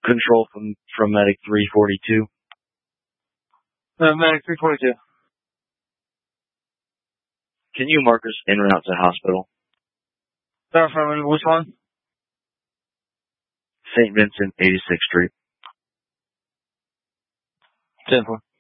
Control from Medic 342. Medic 342. Can you mark us en route to hospital? From which one? St. Vincent, 86th Street. 10-4.